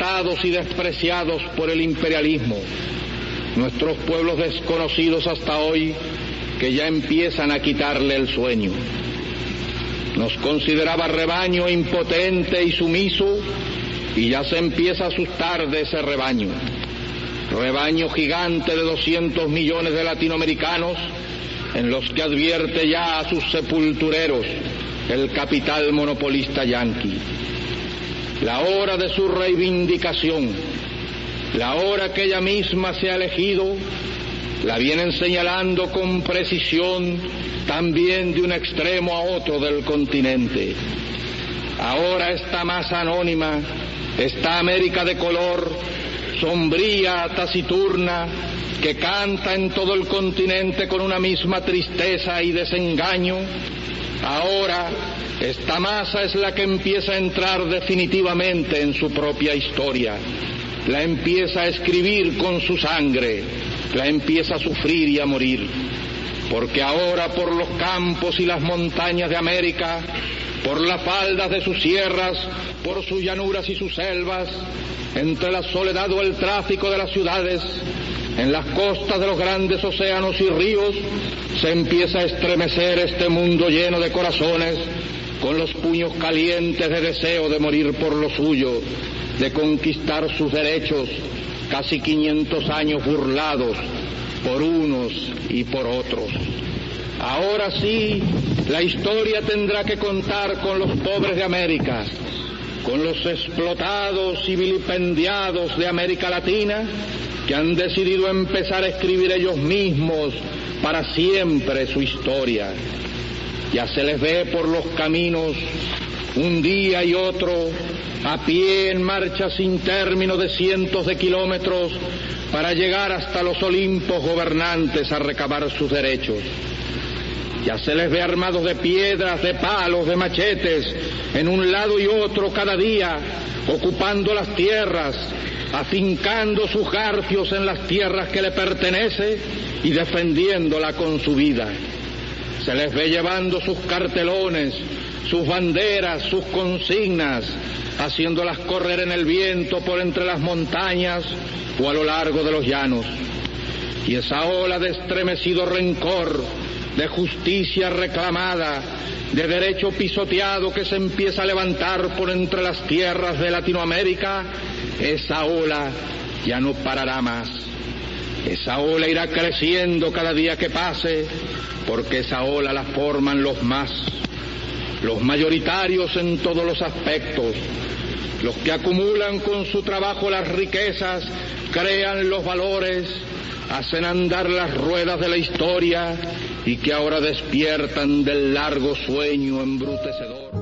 desamparados y despreciados por el imperialismo, nuestros pueblos desconocidos hasta hoy, que ya empiezan a quitarle el sueño. Nos consideraba rebaño impotente y sumiso, y ya se empieza a asustar de ese rebaño. Rebaño gigante de 200 millones de latinoamericanos, en los que advierte ya a sus sepultureros el capital monopolista yanqui. La hora de su reivindicación, la hora que ella misma se ha elegido, la vienen señalando con precisión también de un extremo a otro del continente. Ahora esta masa anónima, esta América de color, sombría, taciturna, que canta en todo el continente con una misma tristeza y desengaño, ahora esta masa es la que empieza a entrar definitivamente en su propia historia, la empieza a escribir con su sangre, la empieza a sufrir y a morir, porque ahora por los campos y las montañas de América, por las faldas de sus sierras, por sus llanuras y sus selvas, entre la soledad o el tráfico de las ciudades, en las costas de los grandes océanos y ríos, se empieza a estremecer este mundo lleno de corazones, con los puños calientes de deseo de morir por lo suyo, de conquistar sus derechos, casi 500 años burlados por unos y por otros. Ahora sí, la historia tendrá que contar con los pobres de América, con los explotados y vilipendiados de América Latina, que han decidido empezar a escribir ellos mismos para siempre su historia. Ya se les ve por los caminos, un día y otro, a pie en marcha sin término de cientos de kilómetros, para llegar hasta los Olimpos gobernantes a recabar sus derechos. Ya se les ve armados de piedras, de palos, de machetes, en un lado y otro cada día, ocupando las tierras, afincando sus garfios en las tierras que le pertenecen y defendiéndola con su vida. Se les ve llevando sus cartelones, sus banderas, sus consignas, haciéndolas correr en el viento por entre las montañas o a lo largo de los llanos. Y esa ola de estremecido rencor, de justicia reclamada, de derecho pisoteado que se empieza a levantar por entre las tierras de Latinoamérica, esa ola ya no parará más. Esa ola irá creciendo cada día que pase, porque esa ola la forman los mayoritarios en todos los aspectos, los que acumulan con su trabajo las riquezas, crean los valores, hacen andar las ruedas de la historia y que ahora despiertan del largo sueño embrutecedor.